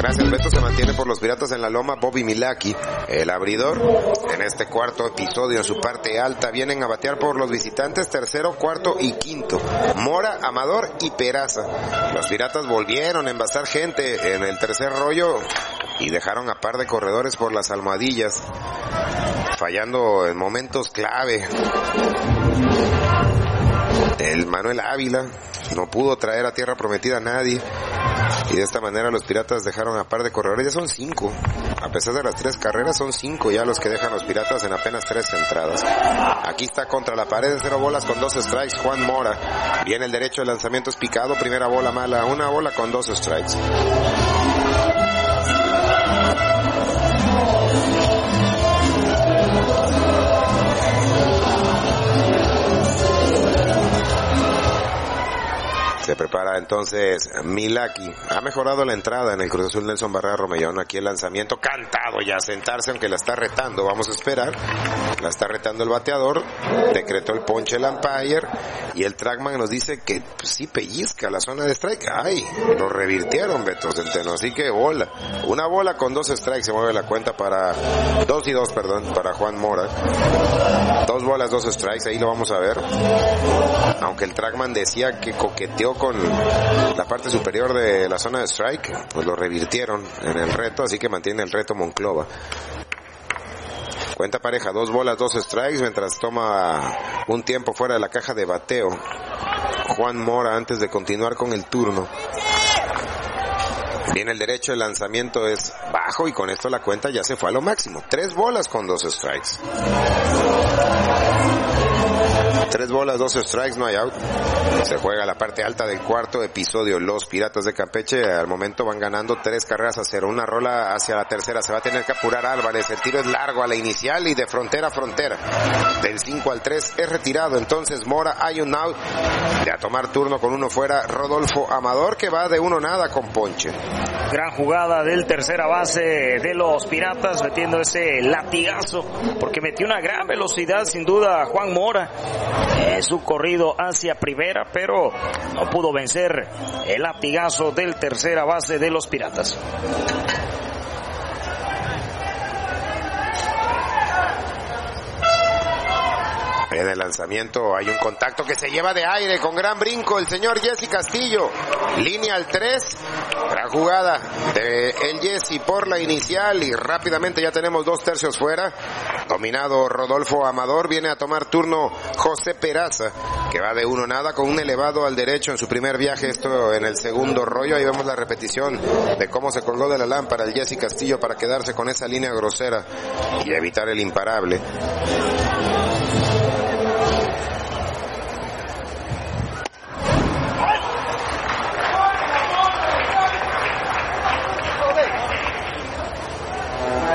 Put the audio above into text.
Gracias, Beto. Se mantiene por los Piratas en la loma Bobby Milaki, el abridor. En este cuarto episodio, en su parte alta, vienen a batear por los visitantes tercero, cuarto y quinto. Mora, Amador y Peraza. Los Piratas volvieron a envasar gente en el tercer rollo y dejaron a par de corredores por las almohadillas, fallando en momentos clave. El Manuel Ávila no pudo traer a tierra prometida a nadie, y de esta manera los Piratas dejaron a par de corredores. Ya son 5, a pesar de las 3 carreras, son 5 ya los que dejan los Piratas en apenas 3 entradas. Aquí está contra la pared en 0 bolas con 2 strikes Juan Mora. Viene el derecho, el lanzamiento es picado, primera bola mala, 1 bola con 2 strikes. Se prepara entonces Milaki. Ha mejorado la entrada en el Cruz Azul Nelson Barrera Romellón. Aquí el lanzamiento cantado ya a sentarse, aunque la está retando. Vamos a esperar. La está retando el bateador. Decretó el ponche el umpire. Y el trackman nos dice que pues, sí pellizca la zona de strike. ¡Ay! Lo revirtieron, Beto Centeno. Así que bola. 1 bola con 2 strikes. Se mueve la cuenta para 2 y 2, para Juan Mora. 2 bolas, 2 strikes. Ahí lo vamos a ver. Aunque el trackman decía que coqueteó con la parte superior de la zona de strike, pues lo revirtieron en el reto, así que mantiene el reto Monclova. Cuenta pareja, 2 bolas, 2 strikes, mientras toma un tiempo fuera de la caja de bateo Juan Mora antes de continuar con el turno. Viene el derecho, el lanzamiento es bajo y con esto la cuenta ya se fue a lo máximo. 3 bolas con 2 strikes. 3 bolas, 2 strikes, no hay out. Se juega la parte alta del cuarto episodio. Los Piratas de Campeche al momento van ganando 3 carreras a 0. Una rola hacia la tercera. Se va a tener que apurar Álvarez. El tiro es largo a la inicial y de frontera a frontera. Del 5 al 3 es retirado. Entonces Mora, hay un out. De a tomar turno con uno fuera Rodolfo Amador, que va de 1-0 con ponche. Gran jugada del tercera base de los Piratas, metiendo ese latigazo, porque metió una gran velocidad sin duda Juan Mora. Su corrido hacia primera, pero no pudo vencer el latigazo del tercera base de los Piratas. En el lanzamiento hay un contacto que se lleva de aire con gran brinco el señor Jesse Castillo. Línea al 3. Gran jugada de el Jesse por la inicial y rápidamente ya tenemos 2 tercios fuera. Dominado Rodolfo Amador. Viene a tomar turno José Peraza, que va de 1-0 con un elevado al derecho en su primer viaje. Esto en el segundo rollo. Ahí vemos la repetición de cómo se colgó de la lámpara el Jesse Castillo para quedarse con esa línea grosera y evitar el imparable.